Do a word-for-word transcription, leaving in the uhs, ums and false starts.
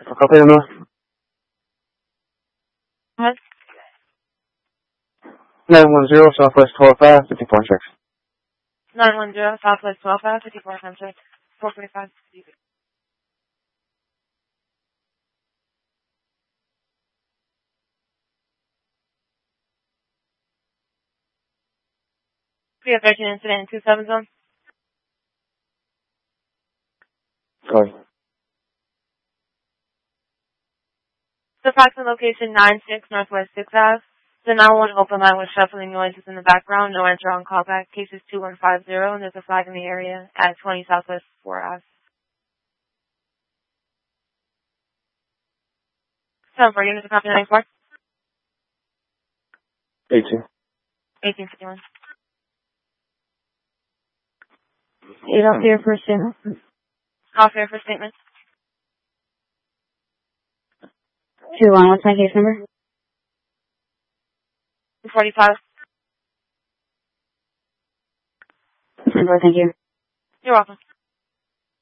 Copy number. What? nine one zero Southwest twelve five, fifty-four and six. nine one zero Southwest twelve five, fifty-four and six. four forty-five. We have thirteen incident in two seven zone. Copy. The approximate location nine six Northwest sixth Avenue. The nine one open line with shuffling noises in the background. No answer on callback. Case is two one five zero, and there's a flag in the area at twenty Southwest fourth Avenue. seven four, units of copy ninety-four. eighteen. eighteen fifty-one. Eight off here for statement. Off air for statement. Two one, what's my case number? two forty-five. Thank you. You're welcome.